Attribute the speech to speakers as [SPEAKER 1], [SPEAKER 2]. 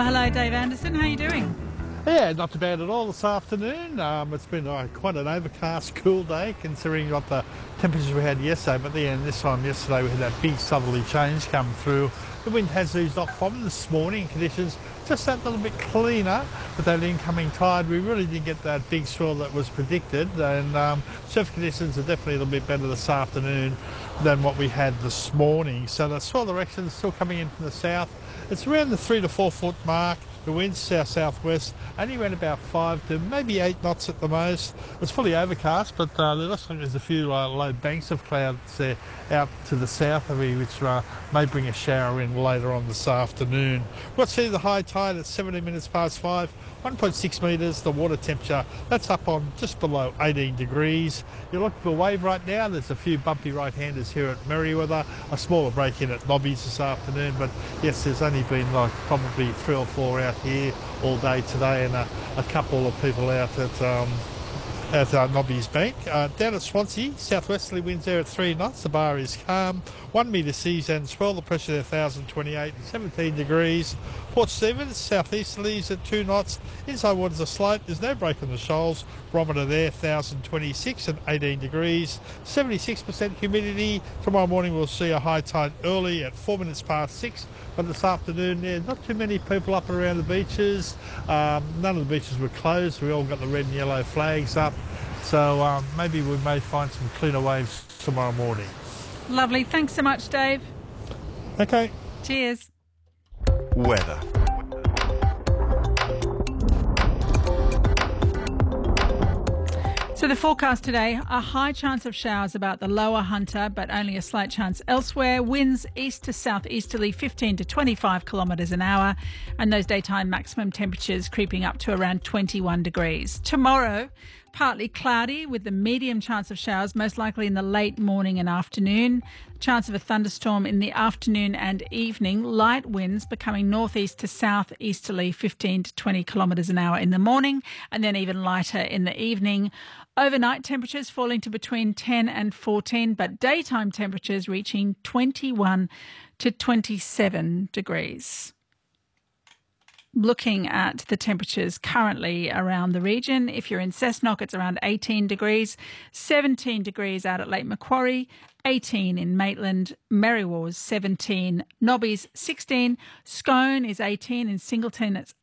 [SPEAKER 1] Hello, Dave Anderson. How are you doing?
[SPEAKER 2] Yeah, not too bad at all this afternoon. It's been quite an overcast, cool day considering what the temperatures we had yesterday. But then this time yesterday we had that big southerly change come through. The wind has eased off from this morning. Conditions just that little bit cleaner with that incoming tide. We really didn't get that big swell that was predicted, and surf conditions are definitely a little bit better this afternoon than what we had this morning. So the swell direction is still coming in from the south. It's around the 3 to 4 foot mark. The wind's south-southwest, only around about 5 to maybe 8 knots at the most. It's fully overcast, but there looks like there's a few low banks of clouds there out to the south of me, which may bring a shower in later on this afternoon. We'll see the high tide at 17 minutes past 5, 1.6 metres. The water temperature, that's up on just below 18 degrees. You're looking for a wave right now. There's a few bumpy right-handers here at Merewether, a smaller break-in at Nobby's this afternoon, but yes, there's only been probably 3 or 4 out here all day today, and a couple of people out at Nobby's Bank. Down at Swansea, southwesterly winds there at 3 knots. The bar is calm. 1 metre seas and swell. The pressure there 1,028 and 17 degrees. Port Stephens, southeasterlies at 2 knots. Inside waters are slope. There's no break on the shoals. Barometer there 1,026 and 18 degrees. 76% humidity. Tomorrow morning we'll see a high tide early at 4 minutes past 6. But this afternoon, not too many people up and around the beaches. None of the beaches were closed. We all got the red and yellow flags up. So maybe we may find some cleaner waves tomorrow morning.
[SPEAKER 1] Lovely. Thanks so much, Dave.
[SPEAKER 2] Okay.
[SPEAKER 1] Cheers.
[SPEAKER 3] Weather.
[SPEAKER 1] So the forecast today, a high chance of showers about the lower Hunter, but only a slight chance elsewhere. Winds east to southeasterly 15 to 25 kilometres an hour, and those daytime maximum temperatures creeping up to around 21 degrees. Tomorrow, partly cloudy with the medium chance of showers, most likely in the late morning and afternoon. Chance of a thunderstorm in the afternoon and evening. Light winds becoming northeast to southeasterly 15 to 20 kilometres an hour in the morning, and then even lighter in the evening. Overnight temperatures falling to between 10 and 14, but daytime temperatures reaching 21 to 27 degrees. Looking at the temperatures currently around the region, if you're in Cessnock, it's around 18 degrees, 17 degrees out at Lake Macquarie, 18 in Maitland, Merrywar's 17, Nobby's 16, Scone is 18, in Singleton it's